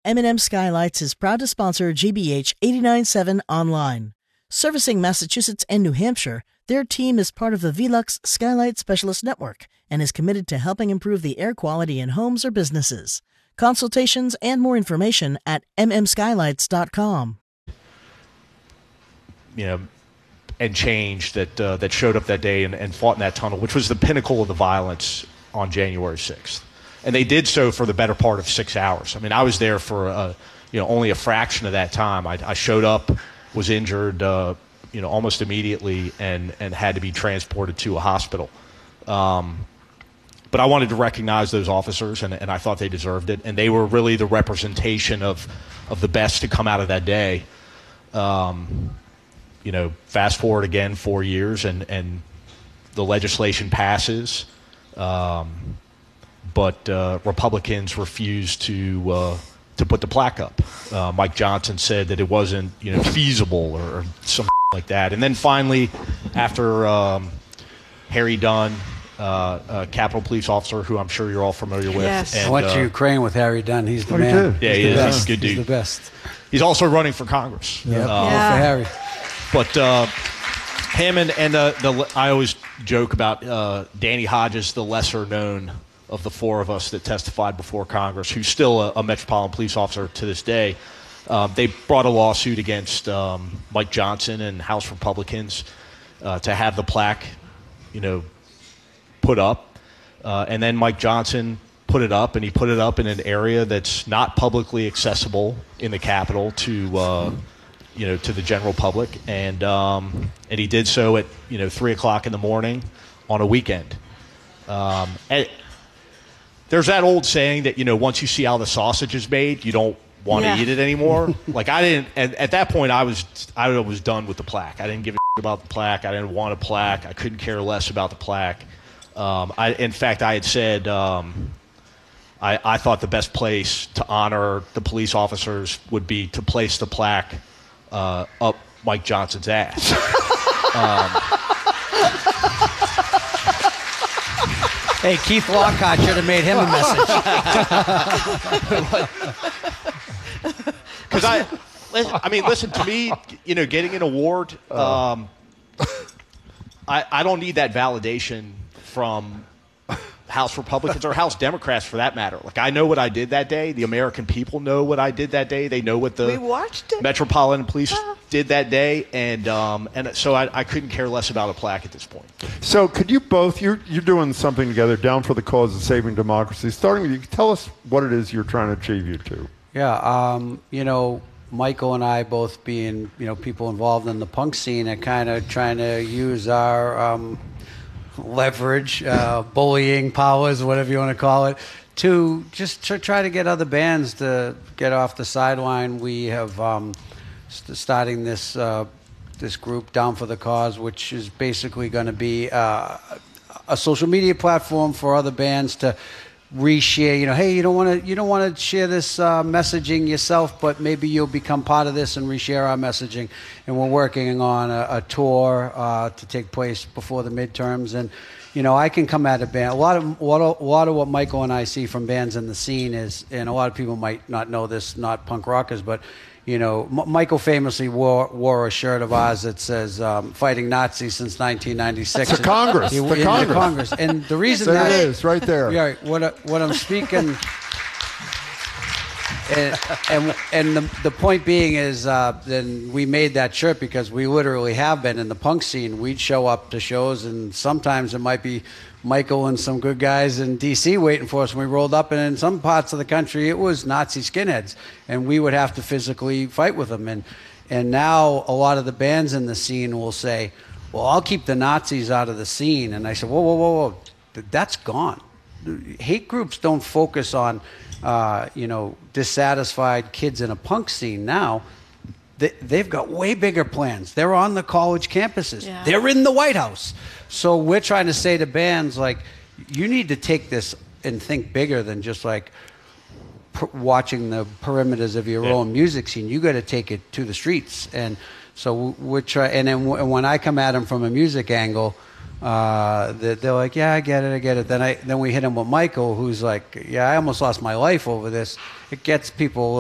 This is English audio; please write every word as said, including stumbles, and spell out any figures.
M and M Skylights is proud to sponsor G B H eighty-nine point seven Online. Servicing Massachusetts and New Hampshire, their team is part of the Velux Skylight Specialist Network and is committed to helping improve the air quality in homes or businesses. Consultations and more information at m m skylights dot com. You know, and change that uh, that showed up that day and, and fought in that tunnel, which was the pinnacle of the violence on January sixth. And they did so for the better part of six hours. I mean, I was there for a, you know only a fraction of that time. I, I showed up, was injured, uh, you know, almost immediately, and and had to be transported to a hospital. Um, but I wanted to recognize those officers, and, and I thought they deserved it. And they were really the representation of of the best to come out of that day. Um, you know, fast forward again four years, and and the legislation passes. Um, but uh, Republicans refused to uh, to put the plaque up. Uh, Mike Johnson said that it wasn't, you know, feasible or, or something like that. And then finally, after um, Harry Dunn, uh, a Capitol Police officer who I'm sure you're all familiar with. Yes. And, I went uh, to Ukraine with Harry Dunn. He's the Oh, you man. did? Yeah, He's he the is. best. He's a good dude. He's the best. He's also running for Congress. Yep. Uh, Yeah. For Harry. But uh, him and, and uh, the I always joke about uh, Danny Hodges, the lesser known of the four of us that testified before Congress, who's still a, a Metropolitan Police officer to this day. Um, they brought a lawsuit against um, Mike Johnson and House Republicans uh, to have the plaque, you know, put up. Uh, and then Mike Johnson put it up, and he put it up in an area that's not publicly accessible in the Capitol to, uh, you know, to the general public. And um, and he did so at, you know, three o'clock in the morning on a weekend. Um, and there's that old saying that, you know, once you see how the sausage is made, you don't want to Yeah. eat it anymore. Like I didn't, at, at that point I was, I was done with the plaque. I didn't give a shit about the plaque. I didn't want a plaque. I couldn't care less about the plaque. Um, I, in fact, I had said, um, I, I thought the best place to honor the police officers would be to place the plaque uh, up Mike Johnson's ass. um, Hey, Keith Lockhart should have made him a message. Because I, listen, I mean, listen to me. You know, getting an award, um, I I don't need that validation from House Republicans or House Democrats for that matter. Like I know what I did that day. The American people know what I did that day. They know what the We watched it. Metropolitan Police Ah. did that day, and um, and so I, I couldn't care less about a plaque at this point. So could you both, you're, you're doing something together, Down for the Cause of Saving Democracy. Starting with you, tell us what it is you're trying to achieve, you two. Yeah, um, you know, Michael and I both being, you know, people involved in the punk scene are kind of trying to use our um, leverage, uh, bullying powers, whatever you want to call it, to just to try to get other bands to get off the sideline. We have um, st- starting this uh, this group, Down for the Cause, which is basically going to be uh, a social media platform for other bands to reshare. You know, hey, you don't want to you don't want to share this uh, messaging yourself, but maybe you'll become part of this and reshare our messaging. And we're working on a, a tour uh, to take place before the midterms. And you know, I can come at a band. A lot of a lot of, a lot of what Michael and I see from bands in the scene is, and a lot of people might not know this, not punk rockers, but you know, M- Michael famously wore wore a shirt of ours that says um, "Fighting Nazis since nineteen ninety-six." The Congress. He- The in Congress. Congress. And the reason There that it is, right there. Yeah, what I- what I'm speaking, and and, and the the point being is, uh, then we made that shirt because we literally have been in the punk scene. We'd show up to shows, and sometimes it might be Michael and some good guys in D C waiting for us when we rolled up, and in some parts of the country it was Nazi skinheads, and we would have to physically fight with them. And and now a lot of the bands in the scene will say, well, I'll keep the Nazis out of the scene. And I said, whoa, whoa, whoa, whoa, Th- that's gone. Hate groups don't focus on, uh, you know, dissatisfied kids in a punk scene now. They, they've got way bigger plans. They're on the college campuses. Yeah. They're in the White House. So we're trying to say to bands, like, you need to take this and think bigger than just like per- watching the perimeters of your Yeah. own music scene. You got to take it to the streets. And so we're trying. And then w- when I come at them from a music angle, uh, they're, they're like, "Yeah, I get it, I get it." Then I then we hit him with Michael, who's like, "Yeah, I almost lost my life over this." It gets people a